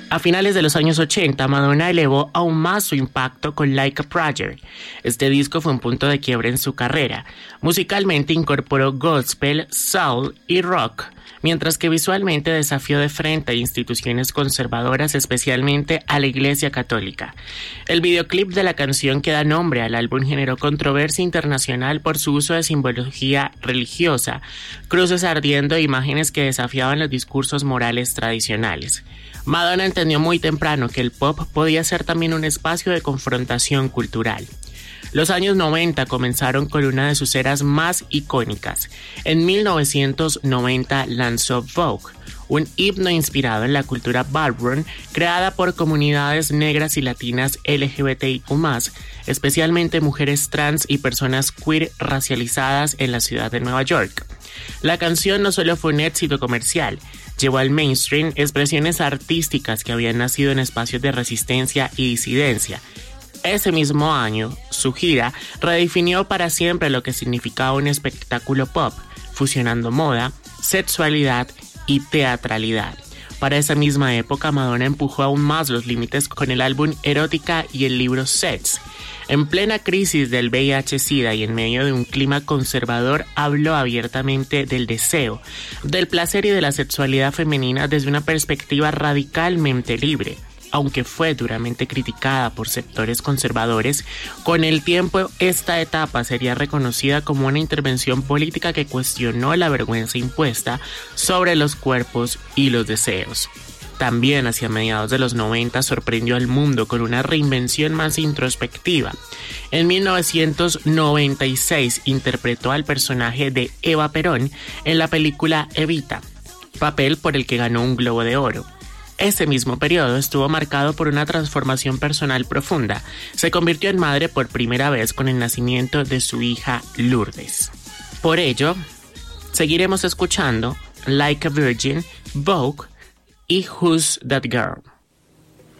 A finales de los años 80, Madonna elevó aún más su impacto con Like a Prayer. Este disco fue un punto de quiebre en su carrera. Musicalmente incorporó gospel, soul y rock, mientras que visualmente desafió de frente a instituciones conservadoras, especialmente a la Iglesia Católica. El videoclip de la canción que da nombre al álbum generó controversia internacional por su uso de simbología religiosa, cruces ardiendo e imágenes que desafiaban los discursos morales tradicionales. Madonna entendió muy temprano que el pop podía ser también un espacio de confrontación cultural. Los años 90 comenzaron con una de sus eras más icónicas. En 1990 lanzó Vogue, un himno inspirado en la cultura ballroom creada por comunidades negras y latinas LGBTIQ+, especialmente mujeres trans y personas queer racializadas en la ciudad de Nueva York. La canción no solo fue un éxito comercial, llevó al mainstream expresiones artísticas que habían nacido en espacios de resistencia y disidencia. Ese mismo año, su gira redefinió para siempre lo que significaba un espectáculo pop, fusionando moda, sexualidad y teatralidad. Para esa misma época, Madonna empujó aún más los límites con el álbum Erótica y el libro Sex. En plena crisis del VIH-Sida y en medio de un clima conservador, habló abiertamente del deseo, del placer y de la sexualidad femenina desde una perspectiva radicalmente libre. Aunque fue duramente criticada por sectores conservadores, con el tiempo esta etapa sería reconocida como una intervención política que cuestionó la vergüenza impuesta sobre los cuerpos y los deseos. También hacia mediados de los 90 sorprendió al mundo con una reinvención más introspectiva. En 1996 interpretó al personaje de Eva Perón en la película Evita, papel por el que ganó un Globo de Oro. Ese mismo periodo estuvo marcado por una transformación personal profunda. Se convirtió en madre por primera vez con el nacimiento de su hija Lourdes. Por ello, seguiremos escuchando Like a Virgin, Vogue y Who's That Girl.